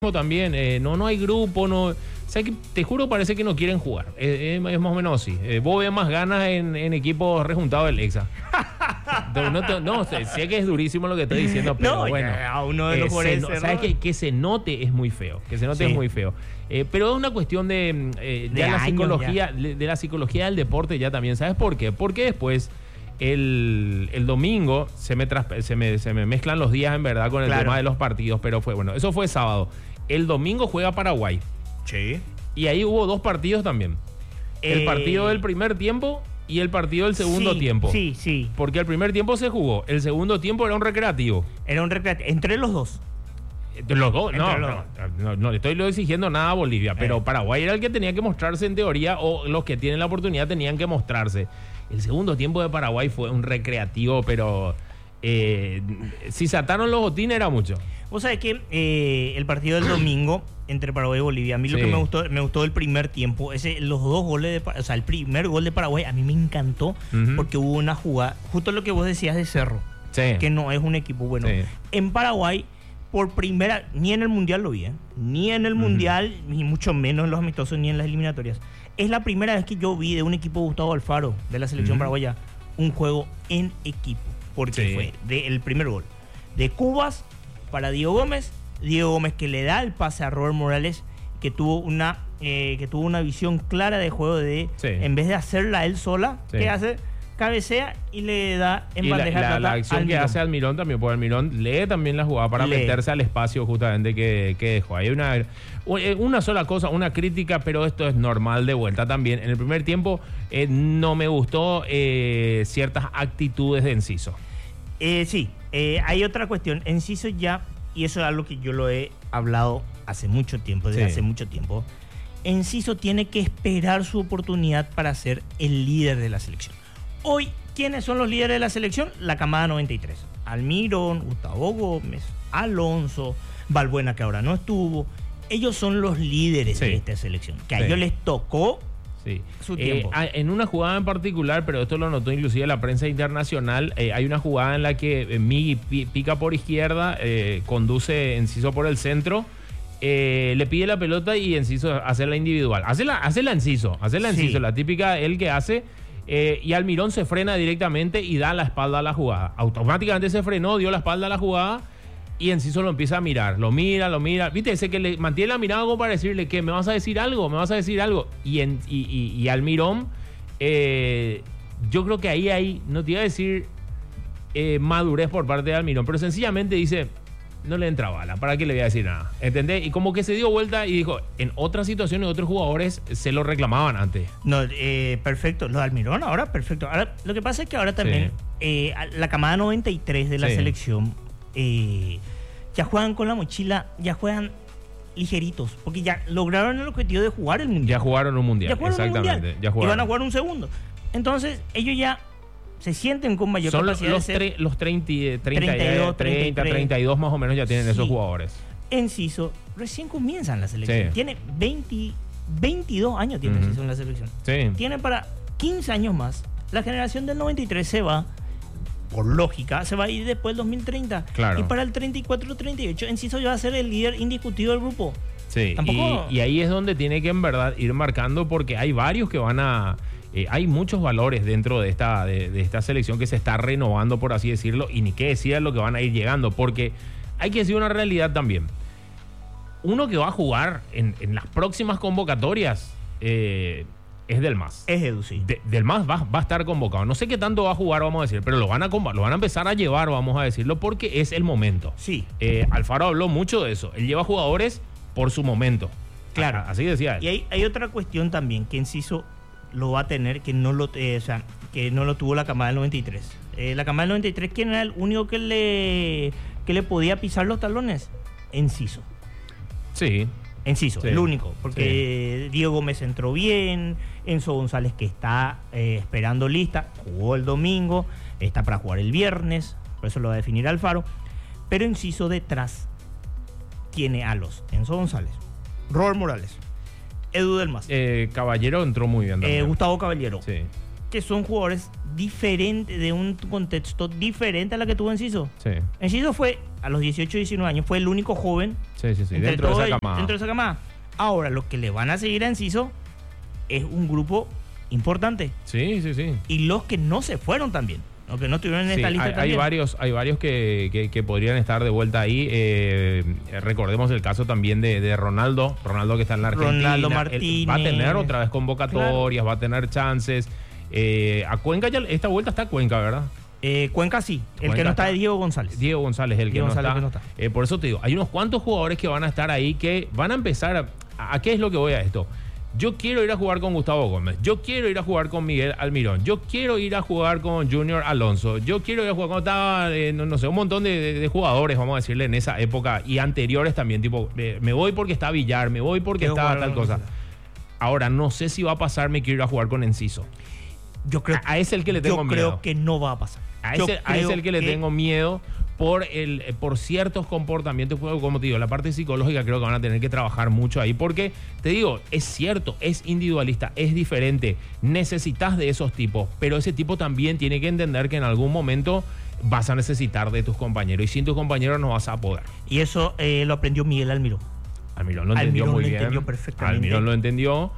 también, no hay grupo, no, o sea, que te juro parece que no quieren jugar, es más o menos así. Vos ves más ganas en equipos rejuntados del Exa. Sé que es durísimo lo que estoy diciendo, pero no, bueno, a uno de los sabes que se note es muy feo, es muy feo. Pero es una cuestión de ya la psicología, ya. De la psicología del deporte ya también. ¿Sabes por qué? Porque después el domingo se me mezclan los días en verdad con el tema de los partidos, pero eso fue sábado. El domingo juega Paraguay. Sí. Y ahí hubo dos partidos también. El partido del primer tiempo y el partido del segundo tiempo. Sí. Porque el primer tiempo se jugó, el segundo tiempo era un recreativo. Entre los dos. Los dos, no le estoy exigiendo nada a Bolivia, pero Paraguay era el que tenía que mostrarse en teoría, o los que tienen la oportunidad tenían que mostrarse. El segundo tiempo de Paraguay fue un recreativo, pero si se ataron los botines era mucho. Vos sabés que el partido del domingo entre Paraguay y Bolivia, a mí lo que me gustó del primer tiempo, los dos goles, el primer gol de Paraguay a mí me encantó, porque hubo una jugada, justo lo que vos decías de Cerro, que no es un equipo bueno. En Paraguay, por primera, ni en el Mundial lo vi, ni en el Mundial, ni mucho menos en los amistosos, ni en las eliminatorias. Es la primera vez que yo vi de un equipo de Gustavo Alfaro, de la selección paraguaya, un juego en equipo, porque fue el primer gol de Cubas para Diego Gómez que le da el pase a Robert Morales, que tuvo una visión clara de juego de, en vez de hacerla él sola, ¿qué hace? Cabecea y le da en bandeja de plata. La acción que hace Almirón también, porque Almirón lee también la jugada para meterse al espacio justamente que dejó. Hay una sola cosa, una crítica, pero esto es normal de vuelta también. En el primer tiempo no me gustó ciertas actitudes de Enciso. Hay otra cuestión. Enciso ya, y eso es algo que yo lo he hablado hace mucho tiempo, Enciso tiene que esperar su oportunidad para ser el líder de la selección. Hoy, ¿quiénes son los líderes de la selección? La camada 93. Almirón, Gustavo Gómez, Alonso, Balbuena, que ahora no estuvo. Ellos son los líderes de esta selección, que a ellos les tocó su tiempo. En una jugada en particular, pero esto lo notó inclusive la prensa internacional, hay una jugada en la que Migui pica por izquierda, conduce Enciso por el centro, le pide la pelota y Enciso hace la individual. Hace la Enciso, la típica él que hace. Y Almirón se frena directamente y da la espalda a la jugada. Automáticamente se frenó, dio la espalda a la jugada y Enciso lo empieza a mirar. Lo mira. ¿Viste? Ese que le mantiene la mirada como para decirle que me vas a decir algo. Y Almirón, yo creo que ahí no te iba a decir madurez por parte de Almirón, pero sencillamente dice: no le entra bala, ¿para qué le voy a decir nada? ¿Entendés? Y como que se dio vuelta y dijo, en otras situaciones otros jugadores se lo reclamaban antes. No, perfecto. Lo de Almirón ahora, perfecto. Ahora, lo que pasa es que ahora también la camada 93 de la selección ya juegan con la mochila, ya juegan ligeritos, porque ya lograron el objetivo de jugar el Mundial. Ya jugaron un Mundial, exactamente. Y van a jugar un segundo. Entonces, ellos ya se sienten con mayor capacidad de ser. Los 32 más o menos ya tienen esos jugadores. Enciso recién comienza en la selección. Tiene 22 años tiene Enciso en la selección. Tiene para 15 años más. La generación del 93 se va, por lógica, se va a ir después del 2030. Claro. Y para el 34-38 Enciso ya va a ser el líder indiscutido del grupo. Y ahí es donde tiene que en verdad ir marcando, porque hay varios que van a... hay muchos valores dentro de esta selección que se está renovando, por así decirlo, y ni qué decir lo que van a ir llegando, porque hay que decir una realidad también. Uno que va a jugar en las próximas convocatorias es Del Mas. Es Edu, sí. Del Mas va a estar convocado. No sé qué tanto va a jugar, vamos a decir, pero lo van a empezar a llevar, vamos a decirlo, porque es el momento. Alfaro habló mucho de eso. Él lleva jugadores por su momento. Claro. Así decía él. Y hay otra cuestión también, que Enciso lo va a tener, que no lo tuvo la camada del 93. La camada del 93, ¿quién era el único que le podía pisar los talones? Enciso. Enciso, el único, porque Diego Gómez entró bien, Enzo González, que está esperando lista, jugó el domingo, está para jugar el viernes, por eso lo va a definir Alfaro, pero Enciso detrás tiene a los Enzo González, Robert Morales, Edu Del Mas. Caballero entró muy bien también. Gustavo Caballero. Que son jugadores diferentes, de un contexto diferente a la que tuvo Enciso. Enciso fue a los 18 y 19 años, fue el único joven Sí, dentro de esa camada. Dentro de esa camada. Ahora, lo que le van a seguir a Enciso es un grupo importante. Sí. Y los que no se fueron también, los que no estuvieron en esta lista hay también. hay varios que podrían estar de vuelta ahí. Recordemos el caso también de Ronaldo que está en la Argentina. Ronaldo Martínez. Va a tener otra vez convocatorias, va a tener chances. A Cuenca ya, esta vuelta está Cuenca, ¿verdad? Cuenca sí, el Cuenca que no está está. es Diego González. Diego González, el que Diego no González está. que no está. Por eso te digo, hay unos cuantos jugadores que van a estar ahí que van a empezar ¿a qué es lo que voy a esto? Yo quiero ir a jugar con Gustavo Gómez, yo quiero ir a jugar con Miguel Almirón, yo quiero ir a jugar con Junior Alonso, yo quiero ir a jugar con no sé, un montón de jugadores, vamos a decirle, en esa época y anteriores también, tipo, me voy porque está Villar, me voy porque está tal cosa. Ahora, no sé si va a pasar, me quiero ir a jugar con Enciso. Yo creo, a ese el que le tengo miedo. Yo creo que no va a pasar. A ese el que le tengo miedo por ciertos comportamientos, como te digo, la parte psicológica creo que van a tener que trabajar mucho ahí, porque te digo, es cierto, es individualista, es diferente, necesitas de esos tipos, pero ese tipo también tiene que entender que en algún momento vas a necesitar de tus compañeros y sin tus compañeros no vas a poder. Y eso lo aprendió Miguel Almirón. Almirón lo entendió muy bien. Entendió perfectamente. Almirón lo entendió.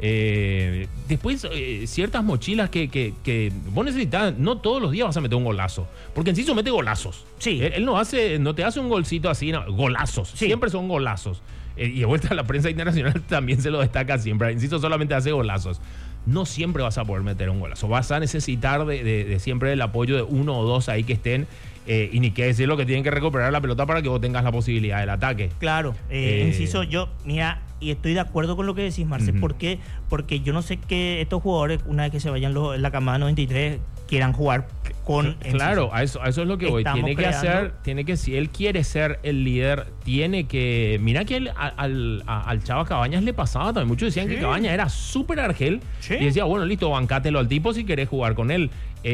Después, ciertas mochilas que vos necesitas, no todos los días vas a meter un golazo, porque Enciso mete golazos. Sí. Él no te hace un golcito así, no, golazos. Sí. Siempre son golazos. Y de vuelta a la prensa internacional también se lo destaca siempre. Enciso solamente hace golazos. No siempre vas a poder meter un golazo. Vas a necesitar de siempre el apoyo de uno o dos ahí que estén. Y ni qué decir lo que tienen que recuperar la pelota para que vos tengas la posibilidad del ataque. Claro, Enciso, mira, y estoy de acuerdo con lo que decís, Marce. ¿Por qué? Porque yo no sé que estos jugadores, una vez que se vayan en la camada 93, quieran jugar con Enciso. Claro, a eso es lo que voy. Tiene que, si él quiere ser el líder, tiene que. Mira que al Chava Cabañas le pasaba también. Muchos decían que Cabañas era súper argel. Sí. Y decía, bueno, listo, bancátelo al tipo si querés jugar con él.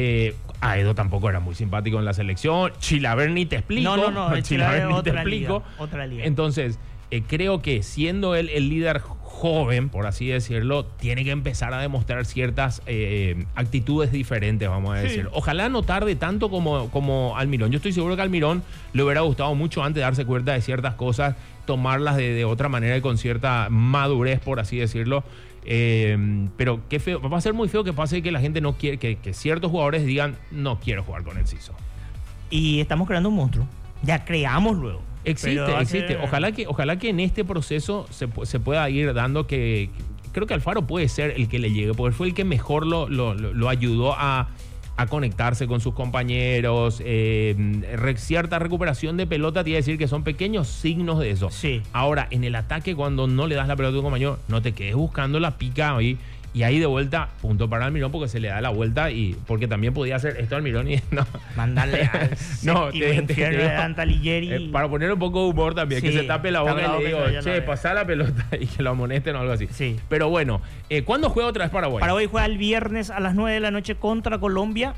Aedo tampoco era muy simpático en la selección. Chilaver ni te explico. No. Chilaver ni te explico. Otra liga. Entonces, creo que siendo él el líder joven, por así decirlo, tiene que empezar a demostrar ciertas actitudes diferentes, vamos a decir. Ojalá no tarde tanto como Almirón. Yo estoy seguro que a Almirón le hubiera gustado mucho antes darse cuenta de ciertas cosas, tomarlas de otra manera y con cierta madurez, por así decirlo. Pero qué feo, va a ser muy feo que pase que la gente no quiere, que ciertos jugadores digan, no quiero jugar con Enciso. Y estamos creando un monstruo. Ya creamos luego. Existe. Ojalá que en este proceso se pueda ir dando que creo que Alfaro puede ser el que le llegue, porque fue el que mejor lo ayudó a conectarse con sus compañeros. Cierta recuperación de pelota, te iba a decir que son pequeños signos de eso. Sí. Ahora, en el ataque, cuando no le das la pelota a tu compañero, no te quedes buscando la pica ahí. Y ahí de vuelta, punto para Almirón, porque se le da la vuelta y porque también podía hacer esto Almirón y no. Mandarle al infierno de Dante Alighieri. Para poner un poco de humor también, que se tape la boca y le digo, pasá la pelota y que lo amonesten o algo así. Sí. Pero bueno, ¿cuándo juega otra vez Paraguay? Paraguay juega el viernes a las 9 de la noche contra Colombia.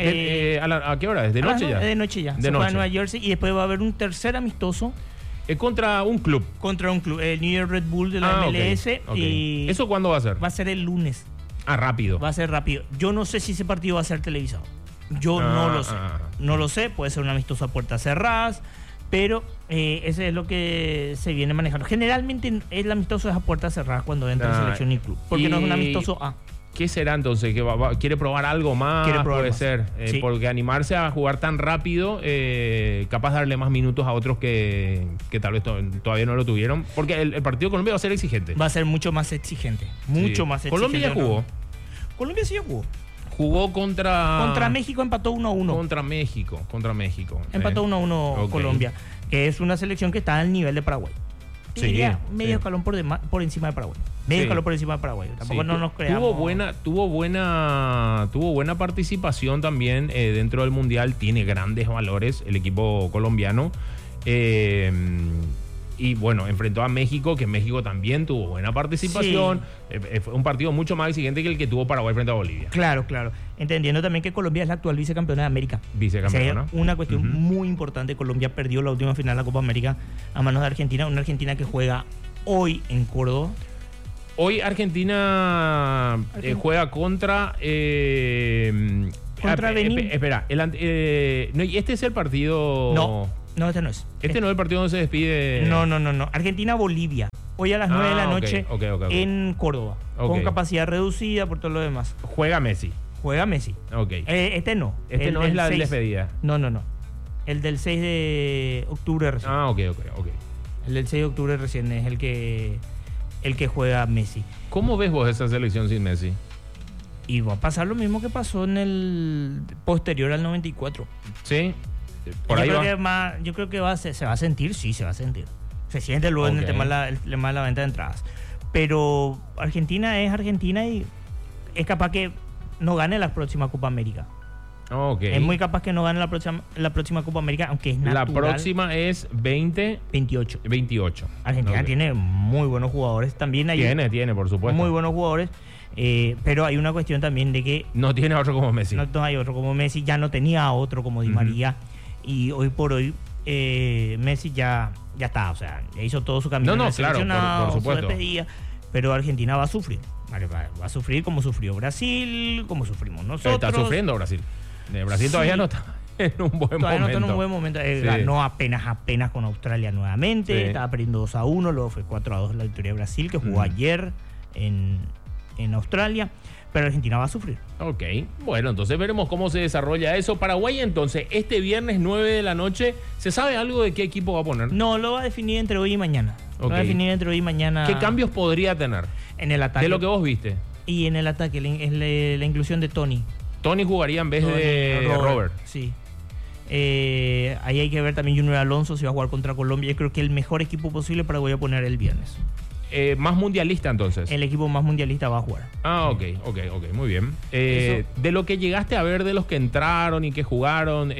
¿A qué hora? ¿De noche ya? De noche ya. Se juega en Nueva Jersey y después va a haber un tercer amistoso. Contra un club. El New York Red Bull de la MLS. Okay. Y ¿eso cuándo va a ser? Va a ser el lunes. Rápido. Va a ser rápido. Yo no sé si ese partido va a ser televisado. Yo no lo sé. No lo sé. Puede ser un amistoso a puertas cerradas. Pero ese es lo que se viene manejando. Generalmente el amistoso es a puertas cerradas cuando entra en selección y club. Porque no es un amistoso A. ¿Qué será entonces? ¿Quiere probar algo más? Puede ser. Sí. Porque animarse a jugar tan rápido, capaz de darle más minutos a otros que tal vez todavía no lo tuvieron. Porque el partido de Colombia va a ser exigente. Va a ser mucho más exigente. Mucho más exigente. ¿Colombia ya jugó? Colombia sí ya jugó. Jugó contra México, empató 1-1. Contra México. Empató 1-1 Colombia. Que es una selección que está al nivel de Paraguay. Medio escalón por encima de Paraguay. Escalón por encima de Paraguay. Tampoco no nos creamos. Tuvo buena participación también dentro del Mundial. Tiene grandes valores el equipo colombiano. Y bueno, enfrentó a México, que México también tuvo buena participación. Fue un partido mucho más exigente que el que tuvo Paraguay frente a Bolivia. Claro. Entendiendo también que Colombia es la actual vicecampeona de América. Vicecampeona. Una cuestión muy importante. Colombia perdió la última final de la Copa América a manos de Argentina. Una Argentina que juega hoy en Córdoba. Hoy Argentina juega contra Benín. Espera, este es el partido. No, este no es. Este no es el partido donde se despide. No. Argentina-Bolivia. Hoy a las 9 de la noche okay. en Córdoba. Con capacidad reducida por todo lo demás. Juega Messi. Ok. Este no. Este no es la despedida. No. El del 6 de octubre recién. Ok. El del 6 de octubre recién es el que juega Messi. ¿Cómo ves vos esa selección sin Messi? Y va a pasar lo mismo que pasó en el posterior al 94. Sí. Yo creo que se va a sentir, sí, se va a sentir. Se siente luego en el tema de la venta de entradas. Pero Argentina es Argentina y es capaz que no gane la próxima Copa América. Es muy capaz que no gane la próxima Copa América, aunque es natural. La próxima es 28. Argentina tiene muy buenos jugadores también. Tiene, por supuesto. Muy buenos jugadores. Pero hay una cuestión también de que no tiene a otro como Messi. No hay otro como Messi, ya no tenía a otro como Di María. Y hoy por hoy Messi ya está, o sea, ya hizo todo su camino. Claro, por supuesto. Su despedida, pero Argentina va a sufrir. Va a sufrir como sufrió Brasil, como sufrimos nosotros. Está sufriendo Brasil. Brasil todavía no está en un buen momento. No está en un buen momento. Ganó apenas con Australia nuevamente. Sí. Estaba perdiendo 2-1, luego fue 4-2 la victoria de Brasil, que jugó ayer en Australia. Pero Argentina va a sufrir. Ok, bueno, entonces veremos cómo se desarrolla eso. Paraguay, entonces, este viernes 9 de la noche, ¿se sabe algo de qué equipo va a poner? No, lo va a definir entre hoy y mañana. ¿Qué cambios podría tener? En el ataque. De lo que vos viste. Y en el ataque, es la inclusión de Tony. Tony jugaría en vez de Robert. Sí. Ahí hay que ver también Junior Alonso si va a jugar contra Colombia. Yo creo que el mejor equipo posible para voy a poner el viernes. Más mundialista entonces. El equipo más mundialista va a jugar. Ok, muy bien. De lo que llegaste a ver de los que entraron y que jugaron,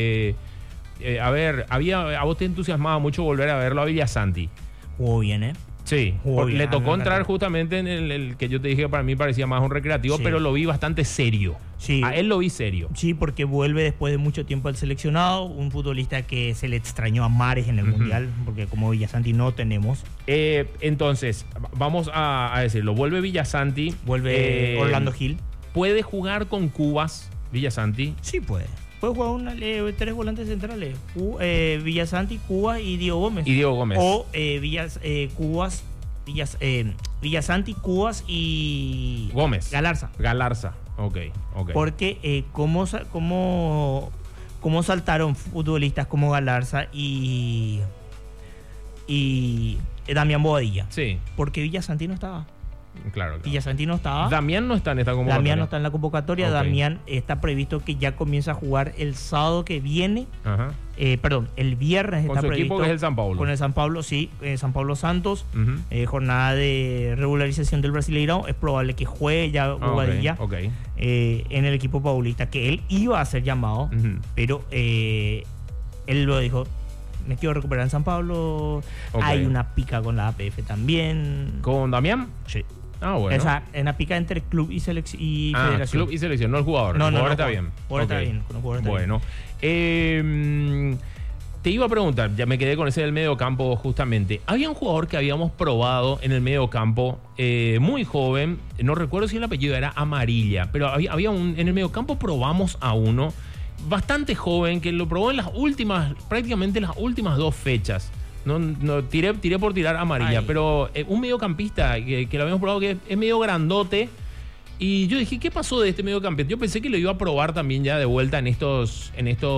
a ver, a vos te entusiasmaba mucho volver a verlo a Villasanti. Jugó bien, Sí, le tocó entrar justamente en el que yo te dije que para mí parecía más un recreativo, pero lo vi bastante serio. Sí. A él lo vi serio. Sí, porque vuelve después de mucho tiempo al seleccionado, un futbolista que se le extrañó a mares en el Mundial, porque como Villasanti no tenemos. Entonces, vamos a decirlo, vuelve Villasanti. Vuelve Orlando Gil. ¿Puede jugar con Cubas Villasanti? Sí puede. Puede jugar 3 volantes centrales. Villasanti, Cubas y Diego Gómez. O Villasanti, Cubas y Gómez. Galarza. Ok. Porque cómo saltaron futbolistas como Galarza y Damián Bobadilla. Sí. Porque Villasanti no estaba. Claro. Villasanti no estaba. Damián no está en esta convocatoria. Damián no está en la convocatoria. Damián está previsto que ya comienza a jugar el sábado que viene. El viernes está previsto. Con su equipo que es el San Paulo. Con el San Paulo, sí. San Paulo Santos. Jornada de regularización del Brasileirão. Es probable que juegue ya Bobadilla en el equipo paulista, que él iba a ser llamado, pero él lo dijo: me quiero recuperar en San Pablo. Hay una pica con la APF también. ¿Con Damián? Sí. Bueno. Esa, en la pica entre club y federación. Club y selección, no el jugador. El jugador está bien. Bueno. Te iba a preguntar, ya me quedé con ese del medio campo justamente. Había un jugador que habíamos probado en el medio campo, muy joven, no recuerdo si el apellido era Amarilla, pero había en el medio campo probamos a uno bastante joven que lo probó en prácticamente las últimas 2 fechas. No tiré por tirar Amarilla, pero un mediocampista que lo habíamos probado, que es medio grandote. Y yo dije, ¿qué pasó de este mediocampista? Yo pensé que lo iba a probar también ya de vuelta en estos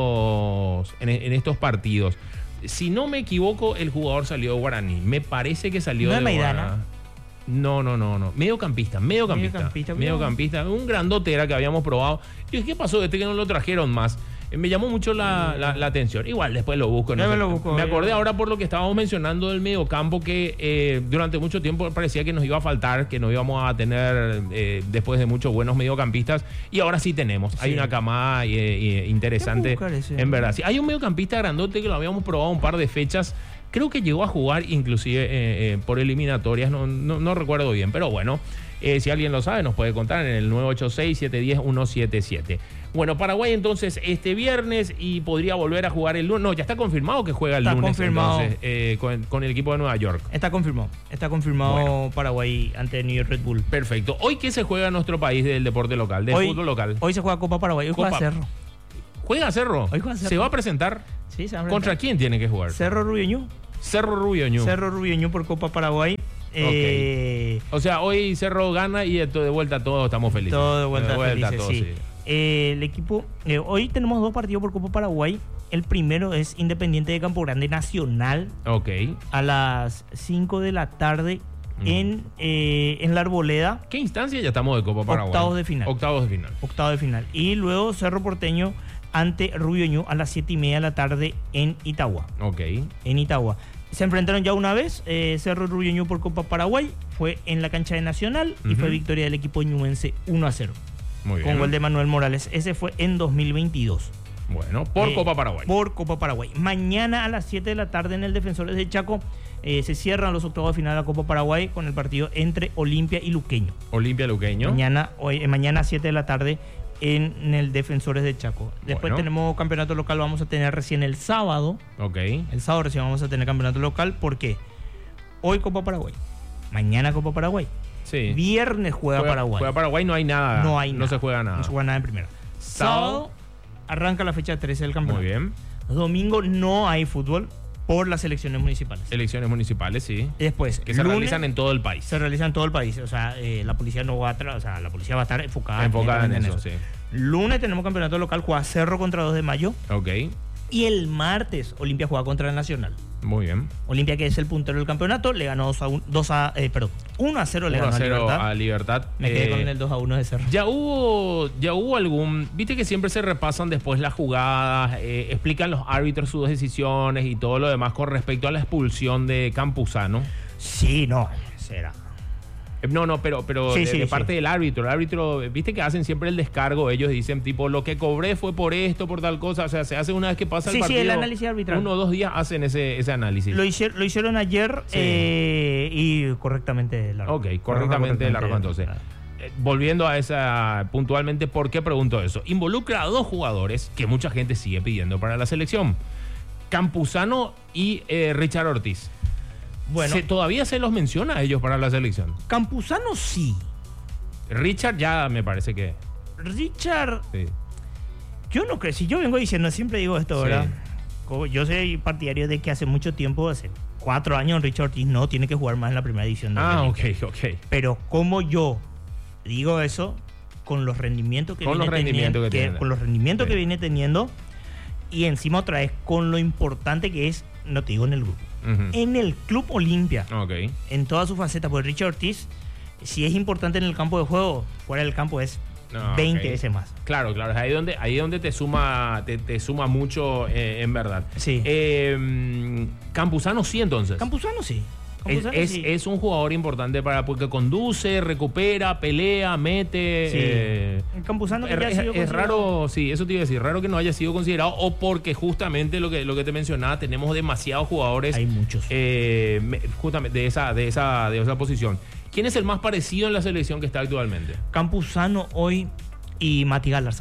partidos. Si no me equivoco, el jugador salió de Guaraní. Me parece que salió de Maidana. No. Mediocampista. Un grandote era que habíamos probado. Y dije, ¿qué pasó de este que no lo trajeron más? Me llamó mucho la atención. Igual después lo busco. Me acordé ahora por lo que estábamos mencionando del mediocampo, que durante mucho tiempo parecía que nos iba a faltar, que no íbamos a tener después de muchos buenos mediocampistas, y ahora sí tenemos. Sí. Hay una camada interesante, en verdad. Sí, hay un mediocampista grandote que lo habíamos probado un par de fechas. Creo que llegó a jugar inclusive por eliminatorias, no recuerdo bien, pero bueno, si alguien lo sabe nos puede contar en el 986-710-177. Bueno, Paraguay entonces este viernes, y podría volver a jugar el lunes. No, ya está confirmado que juega el lunes. Confirmado. Entonces, con el equipo de Nueva York. Está confirmado. Bueno. Paraguay ante New York Red Bull. Perfecto. ¿Hoy qué se juega en nuestro país del deporte local, del fútbol local? Hoy se juega Copa Paraguay. Hoy juega Cerro. ¿Juega Cerro? Hoy juega Cerro. ¿Se va a presentar? Sí, se ¿Contra quién tiene que jugar? Cerro Rubiñú. Cerro Rubiñú por Copa Paraguay. Okay. O sea, hoy Cerro gana y de vuelta todos estamos felices. Todo de vuelta felices, todos, sí. El equipo, hoy tenemos 2 partidos por Copa Paraguay. El primero es Independiente de Campo Grande Nacional. Ok. A las 5 de la tarde en la Arboleda. ¿Qué instancia ya estamos de Copa Paraguay? Octavos de final. Y luego Cerro Porteño ante Rubiñú a las 7:30 de la tarde en Itagua. Ok. En Itagua. Se enfrentaron ya una vez, Cerro y Rubiñú por Copa Paraguay. Fue en la cancha de Nacional y fue victoria del equipo ñuense 1-0. Muy bien. Con gol de Manuel Morales. Ese fue en 2022. Bueno, por Copa Paraguay. Por Copa Paraguay. Mañana a las 7 de la tarde en el Defensores de Chaco se cierran los octavos de final de la Copa Paraguay con el partido entre Olimpia y Luqueño. Mañana a 7 de la tarde en el Defensores de Chaco. Después tenemos campeonato local, vamos a tener recién el sábado. Ok. El sábado recién vamos a tener campeonato local porque hoy Copa Paraguay, mañana Copa Paraguay. Sí. Viernes juega Paraguay. Juega Paraguay, no hay nada. No se juega nada. No se juega nada en primera. Sábado arranca la fecha 13 del campeonato. Muy bien. Domingo no hay fútbol por las elecciones municipales. Elecciones municipales, sí. Después, que se realizan en todo el país. Se realizan en todo el país. O sea, la policía no va a la policía va a estar enfocada en eso, sí. Lunes tenemos campeonato local, juega Cerro contra 2 de Mayo. Ok. Y el martes Olimpia juega contra el Nacional. Muy bien. Olimpia, que es el puntero del campeonato, le ganó 1-0 le ganó a Libertad. Me quedé con el 2-1 de Cerro. Ya hubo algún... Viste que siempre se repasan después las jugadas, explican los árbitros sus decisiones y todo lo demás con respecto a la expulsión de Campuzano. Sí, no, será. No, pero sí, de parte del árbitro. El árbitro, viste que hacen siempre el descargo. Ellos dicen, tipo, lo que cobré fue por esto, por tal cosa. O sea, se hace una vez que pasa el partido. Sí, el análisis arbitral. 1 o 2 días hacen ese análisis. Lo hicieron ayer y correctamente el árbitro. Ok, correctamente el árbitro. Entonces, volviendo a esa puntualmente, ¿por qué pregunto eso? Involucra a 2 jugadores que mucha gente sigue pidiendo para la selección. Campuzano y Richard Ortiz. Bueno, todavía se los menciona a ellos para la selección. Campuzano sí. Richard ya me parece que... Richard... Sí. Yo no creo, si yo vengo diciendo, siempre digo esto, ¿verdad? Sí. Yo soy partidario de que hace mucho tiempo, hace 4 años, Richard Ortiz no tiene que jugar más en la primera división de la Liga. Ok. Pero como yo digo eso, con los rendimientos que viene teniendo, y encima otra vez con lo importante que es, no te digo en el grupo, en el Club Olimpia, en toda su faceta, porque Richard Ortiz, si es importante en el campo de juego, fuera del campo es 20 veces más. Claro, ahí es donde te suma mucho, en verdad. Sí. Campuzano sí, entonces. Campuzano sí. Es un jugador importante porque conduce, recupera, pelea, mete. Sí. Campuzano es raro, sí, eso te iba a decir, raro que no haya sido considerado, o porque justamente lo que te mencionaba, tenemos demasiados jugadores. Hay muchos. Justamente de esa posición. ¿Quién es el más parecido en la selección que está actualmente? Campuzano hoy y Mati Galarza.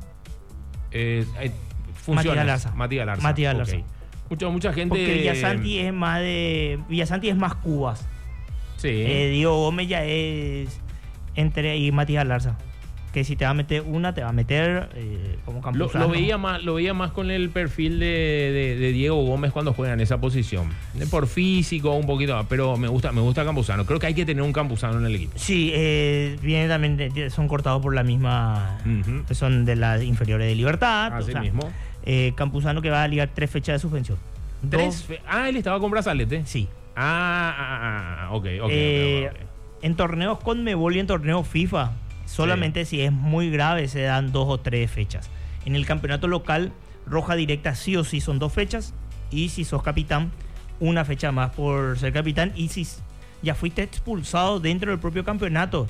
Matías Galarza. Okay. Mucha gente. Porque Villasanti es más Cubas. Sí. Diego Gómez ya es entre y Matías Galarza. Que si te va a meter una, te va a meter como Campuzano. Lo veía más con el perfil de Diego Gómez cuando juega en esa posición. Por físico, un poquito más, pero me gusta Campuzano. Creo que hay que tener un Campuzano en el equipo. Sí, viene también, son cortados por la misma, son de las inferiores de Libertad. Así mismo. Campuzano que va a ligar 3 fechas de suspensión. Él estaba con brazalete. Sí. Ok. En torneos CONMEBOL y en torneos FIFA, solamente si es muy grave se dan 2 o 3 fechas. En el campeonato local, roja directa sí o sí son 2 fechas. Y si sos capitán, 1 fecha más por ser capitán. Y si ya fuiste expulsado dentro del propio campeonato,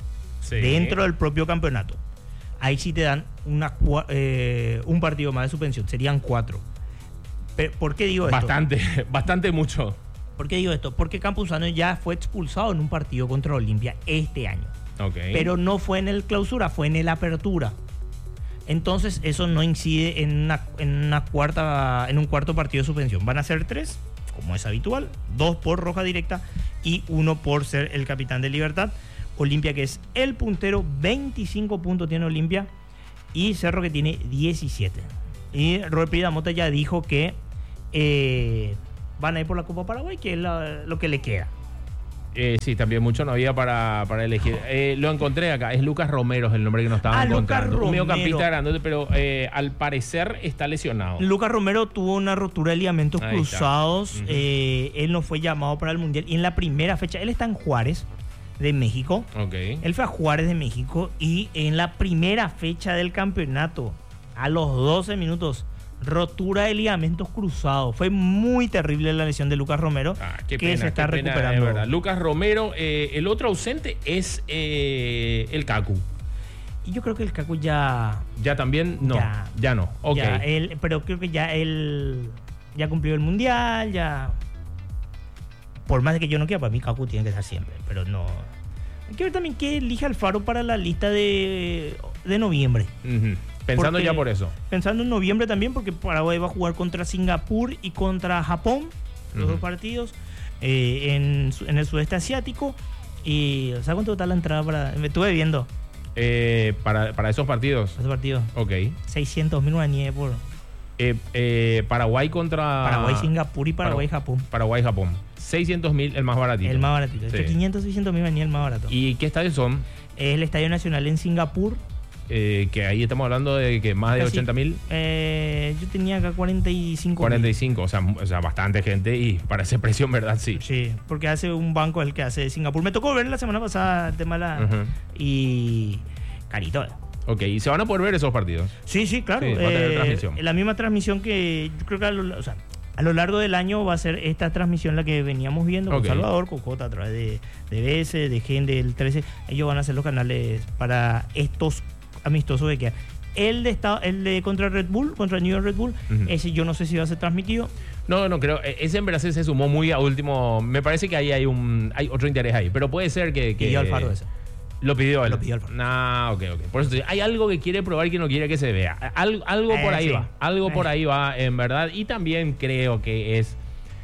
ahí sí te dan un partido más de suspensión. Serían 4. ¿Por qué digo esto? Bastante mucho. ¿Por qué digo esto? Porque Campuzano ya fue expulsado en un partido contra Olimpia este año. Pero no fue en el clausura, fue en el apertura. Entonces eso no incide en un cuarto partido de suspensión. Van a ser 3, como es habitual, 2 por roja directa y 1 por ser el capitán de Libertad. Olimpia, que es el puntero, 25 puntos tiene Olimpia, y Cerro, que tiene 17. Y Robert Pérez Damota ya dijo que van a ir por la Copa Paraguay, que es lo que le queda. Sí, también mucho no había para elegir. Lo encontré acá, es Lucas Romero, es el nombre que nos estaba encontrando. Lucas Un mediocampista Romero. grandote, pero al parecer está lesionado. Lucas Romero tuvo una rotura de ligamentos Ahí cruzados. está. Él no fue llamado para el Mundial. Y en la primera fecha, él está en Juárez, de México. Ok. Él fue a Juárez de México y en la primera fecha del campeonato, a los 12 minutos, rotura de ligamentos cruzados. Fue muy terrible la lesión de Lucas Romero, Qué que pena, se está qué pena, recuperando. es verdad. Lucas Romero, el otro ausente es el Cacu. Y yo creo que el Cacu ya... Ya también, no, ya no. Ok. Pero creo que ya él ya cumplió el Mundial, ya... Por más de que yo no quiera, para mí Cacu tiene que estar siempre, pero no... Hay que ver también qué elige Alfaro para la lista de noviembre. Ujú. Pensando Porque- ya por eso. Pensando en noviembre también, porque Paraguay va a jugar contra Singapur y contra Japón, los Ujú. dos partidos, en el sudeste asiático. Y ¿sabes cuánto está la entrada para...? Me estuve viendo Para esos partidos. esos partidos. Ok. 600.000 guaraníes por Paraguay contra... Paraguay, Singapur y Paraguay, Japón. Paraguay, Japón. 600.000, el más baratito. El más baratito. Sí. Entre 500 y 600.000 guaraníes el más barato. ¿Y qué estadios son? Es el Estadio Nacional en Singapur. Que ahí estamos hablando de que más de Casi, 80.000. yo tenía acá 45. 45, o sea, bastante gente y para ese precio, en verdad, sí. Sí, porque hace un banco el que hace de Singapur. Me tocó ver la semana pasada el tema de la... Ujú. Y carito. Ok, y se van a poder ver esos partidos. Sí, claro. Sí, va a tener transmisión. La misma transmisión que yo creo que a lo largo del año va a ser esta transmisión la que veníamos viendo Ok. con Salvador, con Jota, a través de BS, de Gen, del 13. Ellos van a hacer los canales para estos amistosos que quedan. El de contra Red Bull, contra New York Red Bull, Ujú. ese yo no sé si va a ser transmitido. No, creo. Ese en Brasil se sumó muy a último. Me parece que ahí hay otro interés ahí. Pero puede ser que. Y Alfaro ese. Lo pidió él. Lo pidió Alfaro. Ok. Por eso te digo, hay algo que quiere probar y que no quiere que se vea. Algo por ahí sí. va. Algo por ahí va, en verdad. Y también creo que es.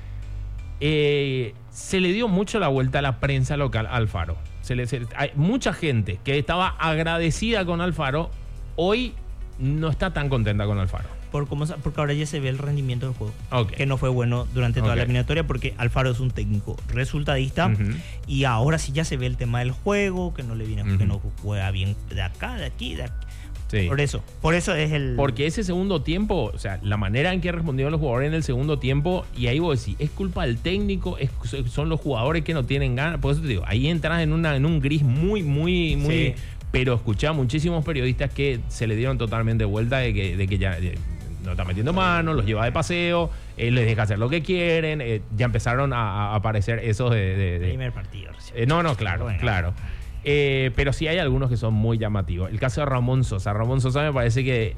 Se le dio mucho la vuelta a la prensa local a Alfaro. Hay mucha gente que estaba agradecida con Alfaro. Hoy no está tan contenta con Alfaro. Porque ahora ya se ve el rendimiento del juego. Ok. Que no fue bueno durante toda Ok. la eliminatoria, porque Alfaro es un técnico resultadista. Ujú. Y ahora sí ya se ve el tema del juego, que no le viene, Ujú. que no juega bien de acá, de aquí, de aquí. Sí. Por eso es el... Porque ese segundo tiempo, o sea, la manera en que respondieron los jugadores en el segundo tiempo, y ahí vos decís, es culpa del técnico, son los jugadores que no tienen ganas. Por eso te digo, ahí entras en un gris muy. Sí. Pero escuché a muchísimos periodistas que se le dieron totalmente vuelta de que ya no está metiendo mano, los lleva de paseo, les deja hacer lo que quieren. Ya empezaron a aparecer esos de primer partido. claro, Bueno. claro. Pero sí hay algunos que son muy llamativos. El caso de Ramón Sosa. Ramón Sosa me parece que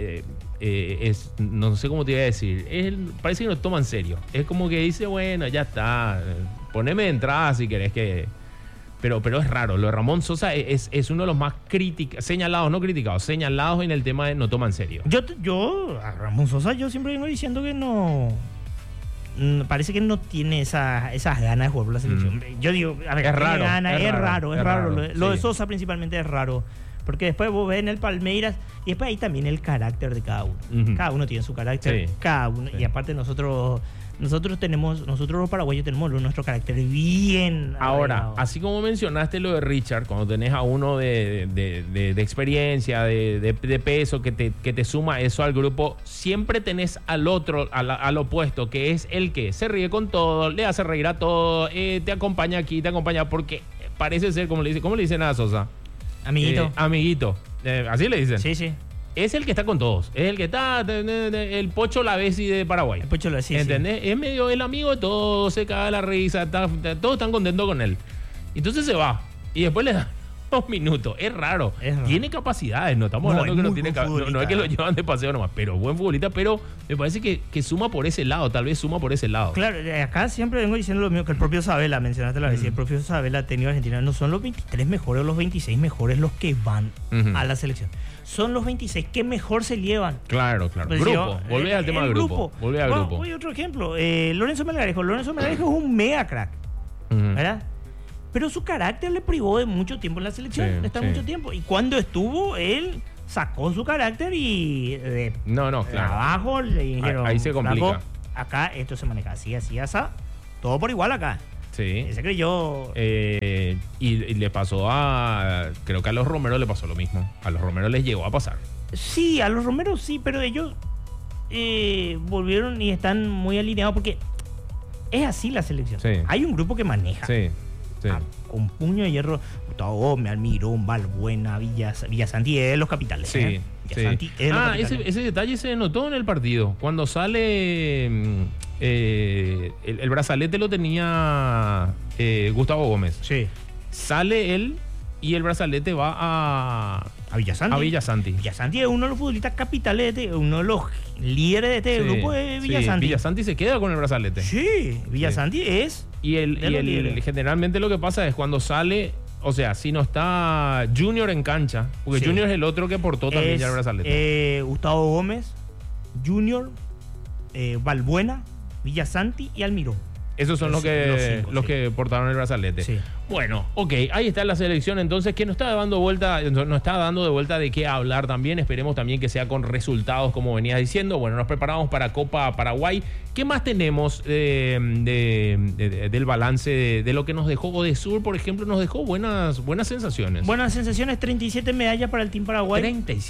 es, no sé cómo te iba a decir, parece que lo toma en serio. Es como que dice, bueno, ya está, poneme de entrada si querés que... Pero es raro. Lo de Ramón Sosa es uno de los más señalados, no criticados, señalados en el tema de no toma en serio. Yo, a Ramón Sosa, yo siempre vengo diciendo que no... Parece que no tiene esas ganas de jugar por la selección. Yo digo, a ver, Es tiene raro, ganas, es es raro, raro. Lo de sí. Sosa principalmente es raro. Porque después vos ves en el Palmeiras y después hay también el carácter de cada uno. Ujú. Cada uno tiene su carácter, Sí. cada uno. Sí. Y aparte nosotros los paraguayos tenemos nuestro carácter bien Ahora, arreglado. así como mencionaste lo de Richard, cuando tenés a uno de experiencia, de peso, que te suma eso al grupo, siempre tenés al otro, al opuesto, que es el que se ríe con todo, le hace reír a todo, te acompaña aquí, te acompaña, porque parece ser, ¿cómo le dicen a Sosa? Amiguito. Amiguito. Así le dicen. Sí. Es el que está con todos. Es el que está, el Pocho Lavesi de Paraguay. El Pocho Lavesi, sí. ¿Entendés? Es medio el amigo de todos, se caga la risa, todos están contentos con él. Entonces se va. Y después le da 2 minutos. Es raro. Tiene capacidades, no estamos hablando que no tiene capacidades. No es que lo llevan de paseo nomás, pero buen futbolista, pero me parece que suma por ese lado, tal vez suma por ese lado. Claro, acá siempre vengo diciendo lo mismo que el propio Sabela, mencionaste la vez, el propio Sabela ha tenido Argentina, no son los 23 mejores o los 26 mejores los que van a la selección. Son los 26 que mejor se llevan. Claro. Pues Grupo. Volvé al tema del grupo. Volvé al grupo. Voy a otro ejemplo. Lorenzo Melgarejo. Lorenzo Melgarejo es un mega crack. ¿Verdad? Pero su carácter le privó de mucho tiempo en la selección. Sí, Está sí. mucho tiempo. Y cuando estuvo, él sacó su carácter y No, claro. abajo le dijeron, Ahí se complica. "Flaco, acá esto se maneja así, así, así, todo por igual acá. Sí. Ese creyó. Y le pasó creo que a los Romero le pasó lo mismo. A los Romero les llegó a pasar. Sí, a los Romero sí, pero ellos volvieron y están muy alineados porque es así la selección. Sí. Hay un grupo que maneja. Sí. Con puño de hierro, Gustavo Gómez, Almirón, Balbuena, Villasanti es los capitales. Sí. Villasanti es los capitales. Ese detalle se notó en el partido. Cuando sale el brazalete lo tenía Gustavo Gómez. Sí. Sale él y el brazalete va a Villasanti. A Villasanti. Villasanti es uno de los futbolistas capitales, uno de los líderes de este grupo es Villasanti. Villasanti se queda con el brazalete. Sí, Villasanti es. Y generalmente lo que pasa es cuando sale, o sea, si no está Junior en cancha, porque Junior es el otro que portó también ya el brazalete. Gustavo Gómez, Junior, Balbuena, Villasanti y Almirón. Esos son los que portaron el brazalete. Sí. Bueno, ok, ahí está la selección entonces que nos está dando de vuelta de qué hablar también. Esperemos también que sea con resultados como venías diciendo. Bueno, nos preparamos para Copa Paraguay. ¿Qué más tenemos del balance de lo que nos dejó Odesur, por ejemplo? Nos dejó buenas sensaciones. Buenas sensaciones, 37 medallas para el Team Paraguay.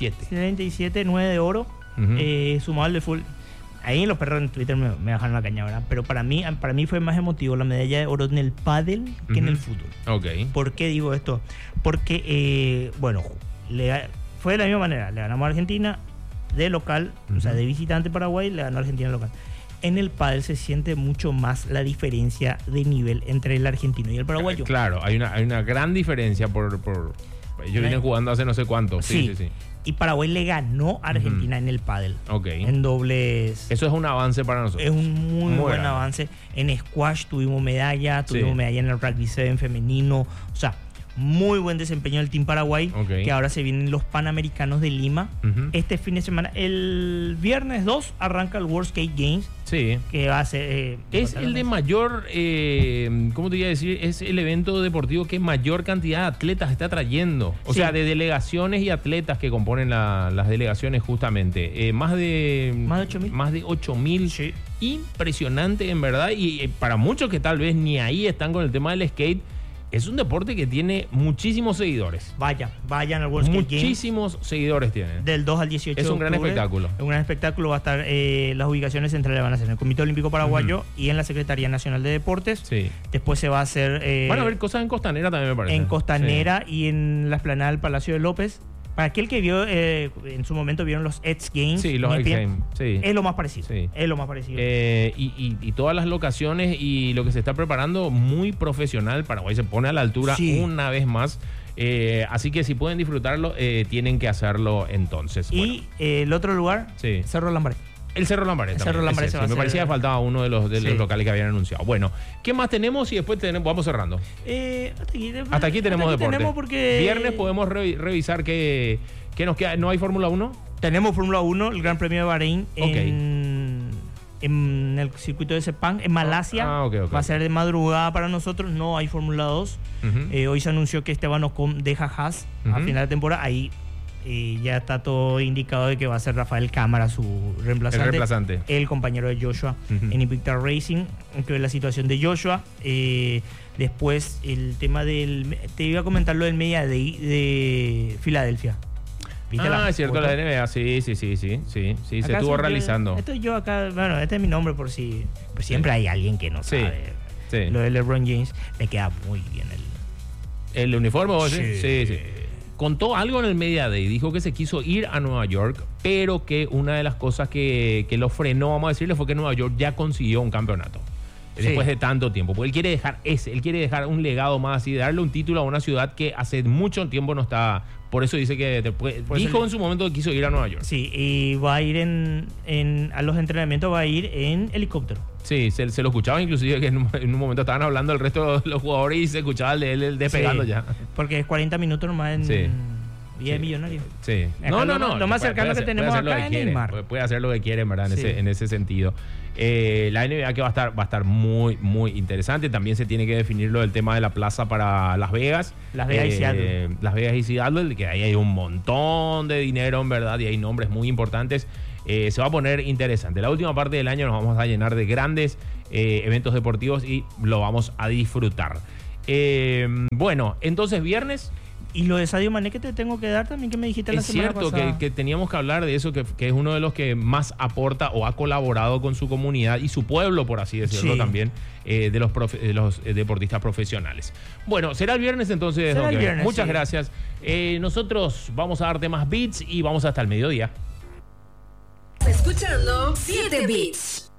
37, 9 de oro, sumado al de full. Ahí los perros en Twitter me bajaron la caña, ¿verdad? Pero para mí fue más emotivo la medalla de oro en el pádel que en el fútbol. Okay. ¿Por qué digo esto? Porque, fue de la misma manera. Le ganamos a Argentina de local, o sea, de visitante Paraguay, le ganó a Argentina de local. En el pádel se siente mucho más la diferencia de nivel entre el argentino y el paraguayo. Claro, hay una gran diferencia por ellos vienen jugando hace no sé cuánto. Sí. Y Paraguay le ganó a Argentina en el pádel. Okay. En dobles. Eso es un avance para nosotros. Es un muy buen avance. En squash tuvimos medalla en el rugby 7 femenino. O sea, muy buen desempeño del Team Paraguay, que ahora se vienen los Panamericanos de Lima. Este fin de semana, el viernes 2, arranca el World Skate Games. Sí. Que va a ser... es el de mayor, ¿cómo te iba a decir? Es el evento deportivo que mayor cantidad de atletas está trayendo. O sea, de delegaciones y atletas que componen las delegaciones justamente. Más de 8.000. Más de 8.000. Sí. Impresionante, en verdad. Y para muchos que tal vez ni ahí están con el tema del skate, es un deporte que tiene muchísimos seguidores. Vayan al World Skate Games. Muchísimos seguidores tienen. Del 2 al 18 de octubre. Es un gran espectáculo. Es un gran espectáculo. Va a estar, las ubicaciones centrales van a ser en el Comité Olímpico Paraguayo y en la Secretaría Nacional de Deportes. Sí. Después se va a hacer... van a haber cosas en Costanera también, me parece. En Costanera y en la explanada del Palacio de López. Para aquel que vio, en su momento vieron los X Games. Sí, los X Games. Sí. Es lo más parecido. Sí. Es lo más parecido. Y todas las locaciones y lo que se está preparando, muy profesional. Paraguay se pone a la altura una vez más. Así que si pueden disfrutarlo, tienen que hacerlo entonces. Y el otro lugar, Cerro Lambaré. El Cerro Lambaré también. Cerro Lambaré me parecía que faltaba uno de los locales que habían anunciado. Bueno, ¿qué más tenemos? Y después vamos cerrando. Hasta aquí tenemos deporte. Porque viernes podemos revisar qué nos queda. ¿No hay Fórmula 1? Tenemos Fórmula 1, el Gran Premio de Bahrein en el circuito de Sepang, en Malasia. Va a ser de madrugada para nosotros. No hay Fórmula 2. Hoy se anunció que Esteban Ocon deja Haas a final de temporada. Ahí ya está todo indicado de que va a ser Rafael Cámara su reemplazante. El compañero de Joshua en Invicta Racing, aunque la situación de Joshua. Después el tema te iba a comentar lo del Media Day de Filadelfia. Es cierto, la NBA, sí, se estuvo realizando. Esto yo acá, este es mi nombre por si siempre hay alguien que no sabe. Sí. Lo de LeBron James, me queda muy bien el uniforme. Sí. Contó algo en el Media Day, dijo que se quiso ir a Nueva York, pero que una de las cosas que lo frenó, vamos a decirle, fue que Nueva York ya consiguió un campeonato. Después de tanto tiempo, porque él quiere dejar un legado más así, darle un título a una ciudad que hace mucho tiempo no está. Por eso dice que dijo en su momento que quiso ir a Nueva York. Sí, y va a ir a los entrenamientos, va a ir en helicóptero. Sí, se lo escuchaba inclusive que en un momento estaban hablando el resto de los jugadores y se escuchaba el de él despegando ya. Porque es 40 minutos nomás en Vía de Millonario. Sí. No. Lo más cercano que tenemos acá es Neymar. Puede hacer lo que quiere, ¿verdad? En ese sentido. La NBA que va a estar muy, muy interesante. También se tiene que definir lo del tema de la plaza para Las Vegas. Las Vegas y Seattle. Las Vegas y Seattle, que ahí hay un montón de dinero, en verdad, y hay nombres muy importantes. se va a poner interesante. La última parte del año nos vamos a llenar de grandes eventos deportivos y lo vamos a disfrutar. Bueno, entonces viernes. Y lo de Sadio Mané que te tengo que dar también, que me dijiste la semana pasada. Es cierto que teníamos que hablar de eso, que es uno de los que más aporta o ha colaborado con su comunidad y su pueblo, por así decirlo, también, de los deportistas profesionales. Bueno, será el viernes entonces. Será el viernes, muchas gracias. Nosotros vamos a darte más beats y vamos hasta el mediodía. Escuchando 7 Beats.